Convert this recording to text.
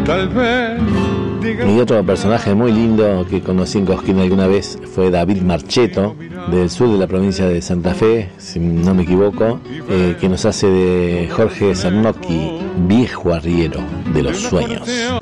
Tal vez. Y otro personaje muy lindo que conocí en Cosquín alguna vez fue David Marchetto, del sur de la provincia de Santa Fe, si no me equivoco, que nos hace de Jorge Zernocchi, viejo arriero de los sueños.